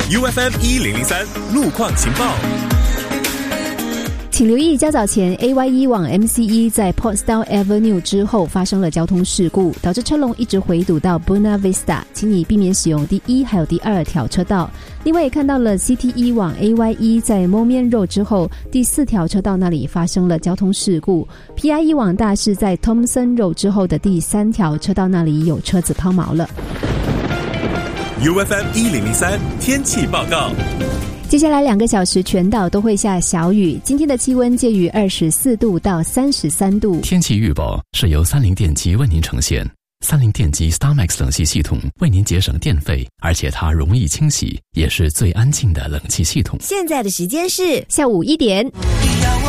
UFM 1003路况情报。 请留意，较早前 AYE 往 MCE 在 Portsdown Avenue 之后发生了交通事故，导致车龙一直回堵到 Buena Vista， 请你避免使用第1还有第2条车道。另外也看到了 CTE 往 AYE 在 Moulmein Road 之后第4条车道那里发生了交通事故， PIE 往大市在 Thomson Road 之后的第3条车道那里有车子抛锚了。 UFM 1003天气报告。 接下来2个小时全岛都会下小雨，今天的气温介于24度到33度。 天气预报是由三菱电机为您呈现。三菱电机 StarMax 冷气系统为您节省电费，而且它容易清洗，也是最安静的冷气系统。 现在的时间是下午1点。